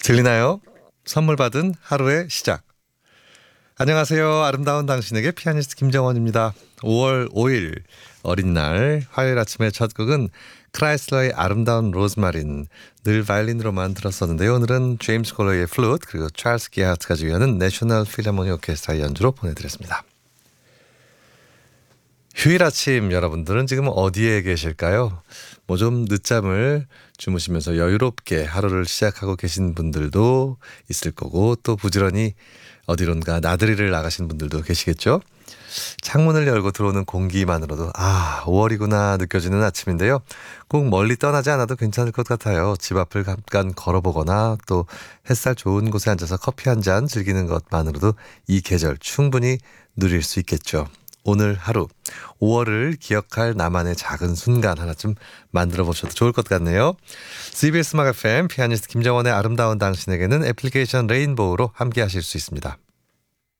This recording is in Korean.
들리나요? 선물 받은 하루의 시작. 안녕하세요. 아름다운 당신에게 피아니스트 김정원입니다. 5월 5일 어린 날 화요일 아침의 첫 곡은 크라이슬러의 아름다운 로즈마린, 늘 바이올린으로만 들었었는데요. 오늘은 제임스 콜러의 플루트 그리고 찰스 게하트가 지휘하는 내셔널 필하모니 오케스트라의 연주로 보내드렸습니다. 휴일 아침 여러분들은 지금 어디에 계실까요? 뭐 좀 늦잠을 주무시면서 여유롭게 하루를 시작하고 계신 분들도 있을 거고, 또 부지런히 어디론가 나들이를 나가신 분들도 계시겠죠? 창문을 열고 들어오는 공기만으로도 5월이구나 느껴지는 아침인데요. 꼭 멀리 떠나지 않아도 괜찮을 것 같아요. 집 앞을 잠깐 걸어보거나 또 햇살 좋은 곳에 앉아서 커피 한 잔 즐기는 것만으로도 이 계절 충분히 누릴 수 있겠죠. 오늘 하루 5월을 기억할 나만의 작은 순간 하나쯤 만들어 보셔도 좋을 것 같네요. CBS 음악 FM 피아니스트 김정원의 아름다운 당신에게는 애플리케이션 레인보우로 함께 하실 수 있습니다.